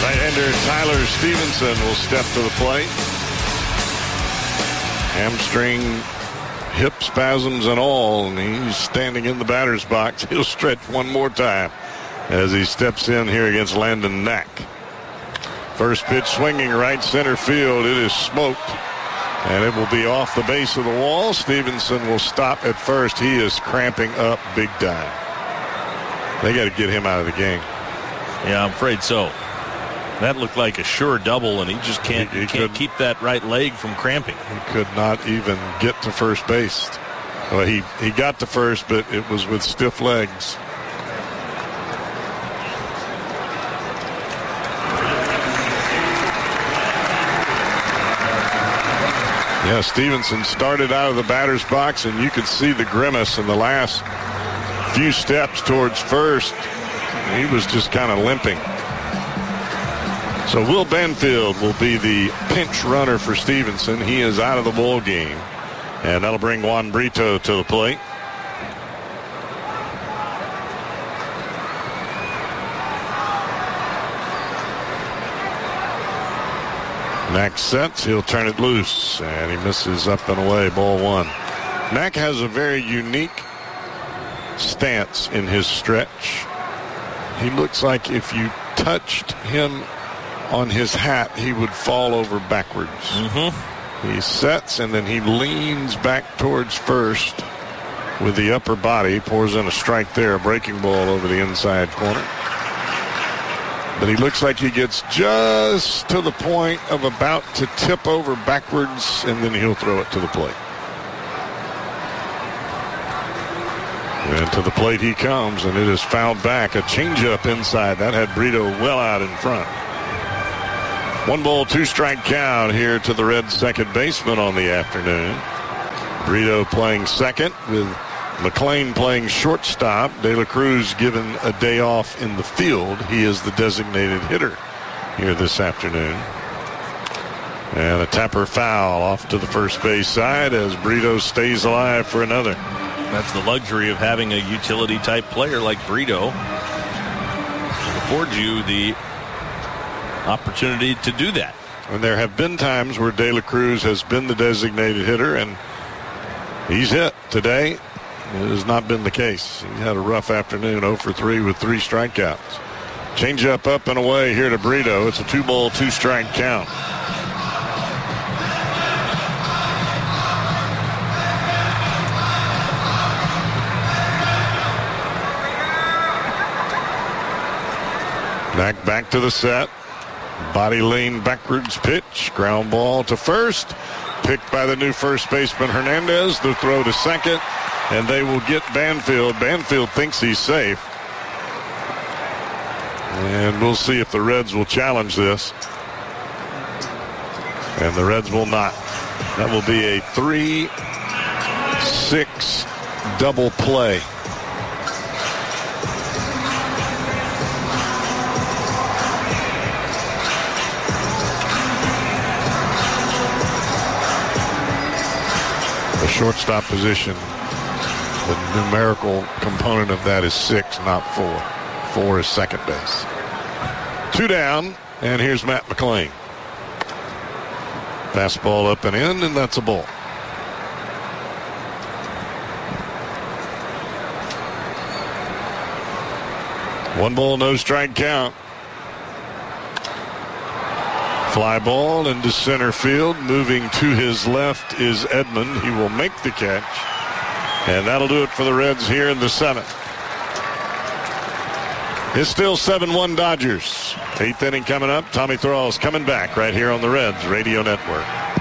Right-hander Tyler Stevenson will step to the plate. Hamstring, hip spasms and all, and he's standing in the batter's box. He'll stretch one more time as he steps in here against Landon Knack. First pitch swinging right center field. It is smoked, and it will be off the base of the wall. Stevenson will stop at first. He is cramping up big time. They got to get him out of the game. Yeah, I'm afraid so. That looked like a sure double, and he just can't keep that right leg from cramping. He could not even get to first base. Well, he got to first, but it was with stiff legs. Yeah, Stevenson started out of the batter's box, and you could see the grimace in the last few steps towards first. He was just kind of limping. So Will Banfield will be the pinch runner for Stevenson. He is out of the ball game, and that'll bring Juan Brito to the plate. Knack sets. He'll turn it loose, and he misses up and away. Ball one. Knack has a very unique stance in his stretch. He looks like if you touched him on his hat, he would fall over backwards. He sets, and then he leans back towards first with the upper body. Pours in a strike there, a breaking ball over the inside corner. But he looks like he gets just to the point of about to tip over backwards, and then he'll throw it to the plate. And to the plate he comes, and it is fouled back. A changeup inside. That had Brito well out in front. 1 ball, 2 strike count here to the Reds' second baseman on the afternoon. Brito playing second with McLean playing shortstop. De La Cruz given a day off in the field. He is the designated hitter here this afternoon. And a tapper foul off to the first base side as Brito stays alive for another. That's the luxury of having a utility-type player like Brito. It affords you the opportunity to do that. And there have been times where De La Cruz has been the designated hitter, and he's hit. Today, it has not been the case. He had a rough afternoon, 0 for 3 with 3 strikeouts. Changeup up and away here to Brito. It's a 2 ball, 2 strike count. Back to the set. Body lean backwards pitch. Ground ball to first. Picked by the new first baseman Hernandez. The throw to second. And they will get Banfield. Banfield thinks he's safe. And we'll see if the Reds will challenge this. And the Reds will not. That will be a 3-6 double play. The shortstop position, the numerical component of that is 6, not 4. 4 is second base. 2 down, and here's Matt McLean. Fastball up and in, and that's a ball. One ball, no strike count. Fly ball into center field. Moving to his left is Edmond. He will make the catch. And that'll do it for the Reds here in the 7th. It's still 7-1 Dodgers. 8th inning coming up. Tommy Thrall's coming back right here on the Reds Radio Network.